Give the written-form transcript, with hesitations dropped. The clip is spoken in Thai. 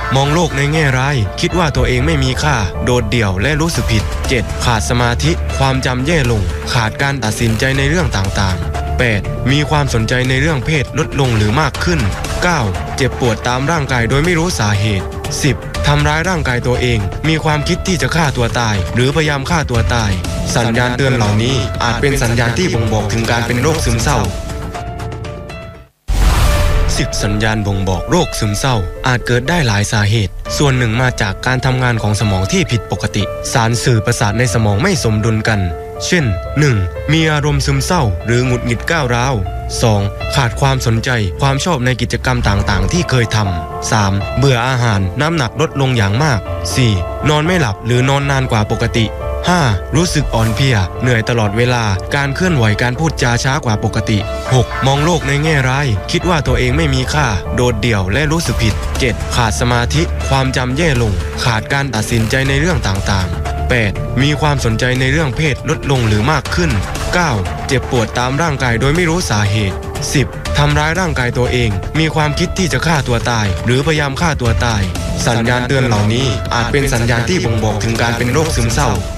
มองโลกในแง่ร้ายคิดว่าตัวเองไม่มีค่าโดดเดี่ยวและรู้สึกผิด 7. ขาดสมาธิความจำแย่ลงขาดการตัดสินใจในเรื่องต่างๆ 8. มีความสนใจในเรื่องเพศลดลงหรือมากขึ้น 9. เจ็บปวดตามร่างกายโดยไม่รู้สาเหตุ 10. ทำร้ายร่างกายตัวเองมีความคิดที่จะฆ่าตัวตายหรือพยายามฆ่าตัวตายสัญญาณเตือนเหล่านี้อาจเป็นสัญญาณที่บ่งบอกถึงการเป็นโรคซึมเศร้า10 สัญญาณบ่งบอกโรคซึมเศร้าอาจเกิดได้หลายสาเหตุส่วนหนึ่งมาจากการทำงานของสมองที่ผิดปกติสารสื่อประสาทในสมองไม่สมดุลกันเช่น 1. มีอารมณ์ซึมเศร้าหรือหงุดหงิดก้าวร้าว 2. ขาดความสนใจความชอบในกิจกรรมต่างๆที่เคยทำ 3. เบื่ออาหารน้ำหนักลดลงอย่างมาก 4. นอนไม่หลับหรือนอนนานกว่าปกติ 5. รู้สึกอ่อนเพลียเหนื่อยตลอดเวลาการเคลื่อนไหวการพูดจาช้ากว่าปกติ 6. มองโลกในแง่ร้ายคิดว่าตัวเองไม่มีค่าโดดเดี่ยวและรู้สึกผิด 7. ขาดสมาธิความจำแย่ลงขาดการตัดสินใจในเรื่องต่างๆ 8. มีความสนใจในเรื่องเพศลดลงหรือมากขึ้น 9. เจ็บปวดตามร่างกายโดยไม่รู้สาเหตุ 10. ทำร้ายร่างกายตัวเองมีความคิดที่จะฆ่าตัวตายหรือพยายามฆ่าตัวตายสัญญาณเตือนเหล่านี้อาจเป็นสัญญาณที่บ่งบอกถึงการเป็นโรคซึมเศร้า